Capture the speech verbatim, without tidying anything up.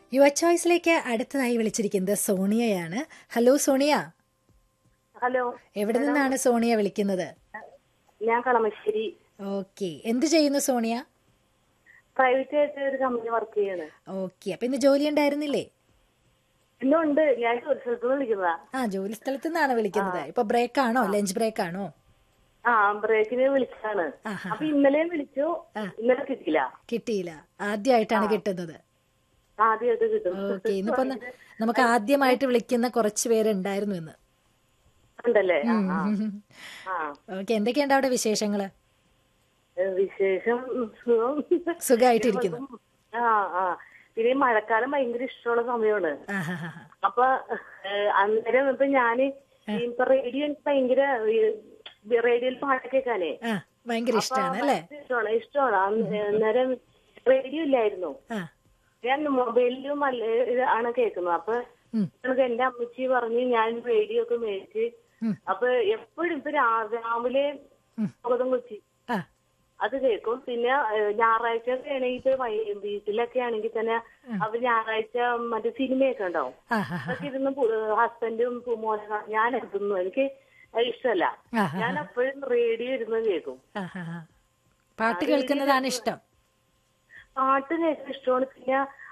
യുവ ചോയ്സിലേക്ക് അടുത്തതായി വിളിച്ചിരിക്കുന്നത് സോണിയയാണ്. ഹലോ സോണിയ, ഹലോ, എവിടെ നിന്നാണ് സോണിയ വിളിക്കുന്നത്? ഞാൻ കളമശ്ശേരി ഓക്കെ, എന്ത് ചെയ്യുന്നു സോണിയ? പ്രൈവറ്റ് ആയിട്ട് ഒരു കമ്പനി വർക്ക് ചെയ്യാണ്. ഓക്കെ, അപ്പൊ ഇന്ന് ജോലി ഉണ്ടായിരുന്നില്ലേ? ഇന്നുണ്ട്. ഞാൻ ഒരു സ്ഥലത്ത് നിന്ന് വിളിക്കുന്നതാ. ആ, ജോലി സ്ഥലത്ത് നിന്നാണ് വിളിക്കുന്നത്. ഇപ്പൊ ബ്രേക്ക് ആണോ, ലഞ്ച് ബ്രേക്ക് ആണോ? ആ, ബ്രേക്കിന് വിളിച്ചതാണ്. ആഹാ. അപ്പൊ ഇന്നലെയും വിളിച്ചു, ഇന്നലെ കിട്ടിയില്ല. കിട്ടിയില്ല, ആദ്യമായിട്ടാണ് കിട്ടുന്നത്. ആദ്യമായിട്ട് കിട്ടും. ഓക്കെ, ഇന്നിപ്പോ ന- നമുക്ക് ആദ്യമായിട്ട് വിളിക്കുന്ന കുറച്ച് പേരുണ്ടായിരുന്നു ഇന്ന്. ഉണ്ടല്ലേ? ആ, ആ. ആ, ഓക്കെ, എന്തൊക്കെയുണ്ട് അവിടെ വിശേഷങ്ങള്? ഏ, വിശേഷം സുഖം. സുഖമായിട്ടിരിക്കുന്നു. ആ, ആ. പിന്നെ ഈ മഴക്കാലം ഭയങ്കര ഇഷ്ടമുള്ള സമയമാണ്. ആഹാ. അപ്പൊ ഏ, അന്നേരം ഇപ്പൊ ഞാന് ഈ ഇപ്പൊ റേഡിയോ എനിക്ക് ഭയങ്കര റേഡിയോയിൽ പാട്ട് കേൾക്കാനേ ആ, ഭയങ്കര ഇഷ്ടമാണ് അല്ലേ? ഇഷ്ടമാണ് ഇഷ്ടമാണ് അന്ന് അന്നേരം റേഡിയോ ഇല്ലായിരുന്നു. ആ, ഞാൻ മൊബൈലിലും അല്ല ഇത് ആണ് കേൾക്കുന്നത്. അപ്പൊ ഉം. എനിക്ക് എന്റെ അമ്മച്ചി പറഞ്ഞ് ഞാൻ റേഡിയോ ഒക്കെ മേടിച്ച് ഉം. അപ്പൊ എപ്പോഴും ഇപ്പൊ രാ- രാവിലെ സ്വാഗതം കൊച്ചി ആ, അത് കേൾക്കും. പിന്നെ ഏഹ്, ഞായറാഴ്ച ഒക്കെ ആണെങ്കിൽ ഇപ്പൊ വൈ- വീട്ടിലൊക്കെ ആണെങ്കിൽ തന്നെ അപ്പൊ ഞായറാഴ്ച മറ്റേ സിനിമയൊക്കെ ഉണ്ടാവും. ആ, ആ, അതൊക്കെ ഇരുന്ന് ഹസ്ബൻഡും മോനെ ഞാൻ എത്തുന്നു, എനിക്ക് ഇഷ്ടമല്ല. ആ, ഞാൻ എപ്പോഴും റേഡിയോ ഇരുന്ന് കേൾക്കും. ആ, ആ, ആ. പാട്ട് കേൾക്കുന്നതാണ് ഇഷ്ടം. പാട്ട് കേൾക്കാൻ ഇഷ്ടമാണ്. പിന്നെ